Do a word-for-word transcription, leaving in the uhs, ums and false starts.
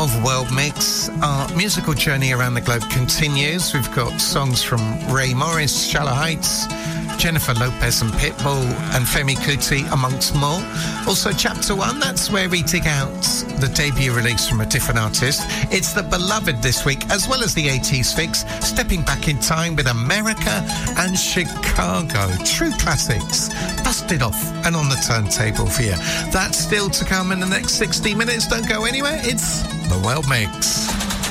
of World Mix. Our musical journey around the globe continues. We've got songs from Ray Morris, Shallow Heights, Jennifer Lopez and Pitbull, and Femi Kuti, amongst more. Also, Chapter One, that's where we dig out the debut release from a different artist. It's The Beloved this week, as well as the eighties fix, stepping back in time with America and Chicago. True classics, busted off and on the turntable for you. That's still to come in the next sixty minutes. Don't go anywhere. It's The World Mix.